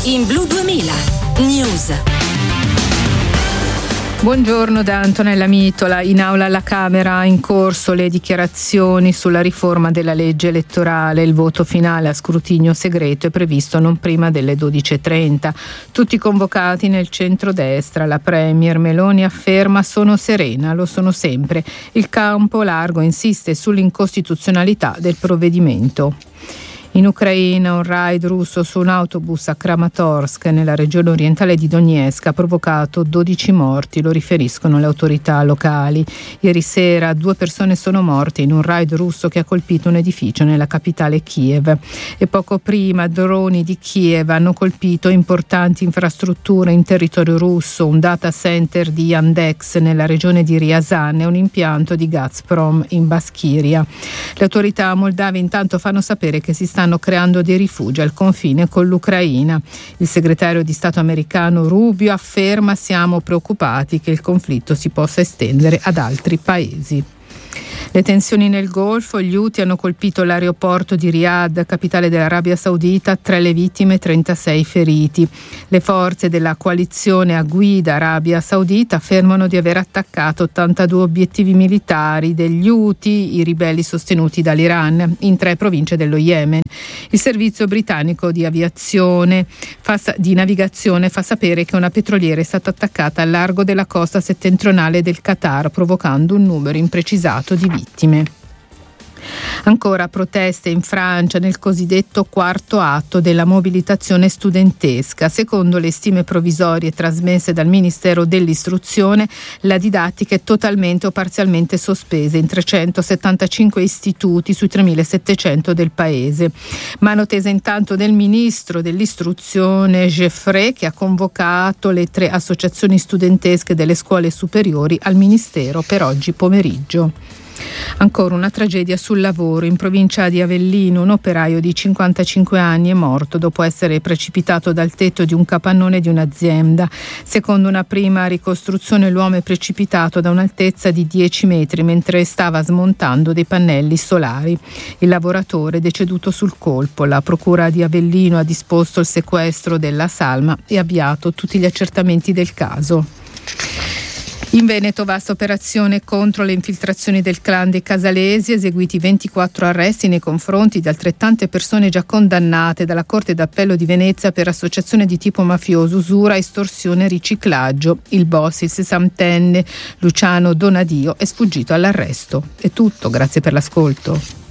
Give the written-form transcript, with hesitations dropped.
in Blu 2000 News. Buongiorno da Antonella Mitola. In aula alla Camera in corso le dichiarazioni sulla riforma della legge elettorale. Il voto finale a scrutinio segreto è previsto non prima delle 12:30. Tutti convocati nel centrodestra. La premier Meloni afferma: sono serena, lo sono sempre. Il campo largo insiste sull'incostituzionalità del provvedimento. In Ucraina un raid russo su un autobus a Kramatorsk, nella regione orientale di Donetsk, ha provocato 12 morti, lo riferiscono le autorità locali. Ieri sera 2 persone sono morte in un raid russo che ha colpito un edificio nella capitale Kiev. E poco prima droni di Kiev hanno colpito importanti infrastrutture in territorio russo, un data center di Yandex nella regione di Ryazan e un impianto di Gazprom in Baskiria. Le autorità moldave intanto fanno sapere che si stanno creando dei rifugi al confine con l'Ucraina. Il segretario di Stato americano Rubio afferma: siamo preoccupati che il conflitto si possa estendere ad altri paesi. Le tensioni nel Golfo, gli Houthi hanno colpito l'aeroporto di Riyadh, capitale dell'Arabia Saudita, 3 le vittime, 36 feriti. Le forze della coalizione a guida Arabia Saudita affermano di aver attaccato 82 obiettivi militari degli Houthi, i ribelli sostenuti dall'Iran, in 3 province dello Yemen. Il servizio britannico di navigazione fa sapere che una petroliera è stata attaccata al largo della costa settentrionale del Qatar, provocando un numero imprecisato di vittime. Ancora proteste in Francia nel cosiddetto quarto atto della mobilitazione studentesca. Secondo le stime provvisorie trasmesse dal Ministero dell'Istruzione, la didattica è totalmente o parzialmente sospesa in 375 istituti sui 3.700 del paese. Mano tesa intanto del Ministro dell'Istruzione Geoffrey, che ha convocato le 3 associazioni studentesche delle scuole superiori al Ministero per oggi pomeriggio. Ancora una tragedia sul lavoro. In provincia di Avellino un operaio di 55 anni è morto dopo essere precipitato dal tetto di un capannone di un'azienda. Secondo una prima ricostruzione l'uomo è precipitato da un'altezza di 10 metri mentre stava smontando dei pannelli solari. Il lavoratore è deceduto sul colpo. La procura di Avellino ha disposto il sequestro della salma e avviato tutti gli accertamenti del caso. In Veneto vasta operazione contro le infiltrazioni del clan dei Casalesi, eseguiti 24 arresti nei confronti di altrettante persone già condannate dalla Corte d'Appello di Venezia per associazione di tipo mafioso, usura, estorsione e riciclaggio. Il boss, il 60enne Luciano Donadio, è sfuggito all'arresto. È tutto, grazie per l'ascolto.